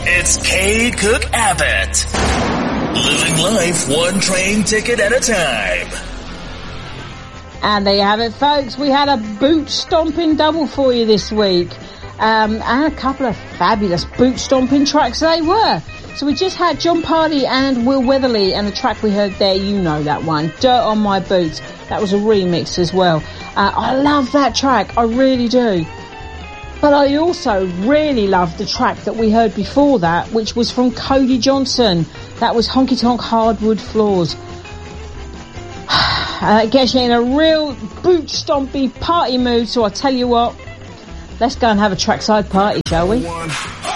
It's K. Cook Abbott. Living life one train ticket at a time. And there you have it, folks. We had a boot-stomping double for you this week. And a couple of fabulous boot-stomping tracks they were. So we just had John Party and Will Weatherly, and the track we heard there, you know that one, Dirt on My Boots. That was a remix as well. I love that track, I really do. But I also really love the track that we heard before that, which was from Cody Johnson. That was Honky Tonk Hardwood Floors. It gets you in a real boot-stompy party mood, so I tell you what, let's go and have a trackside party, shall we?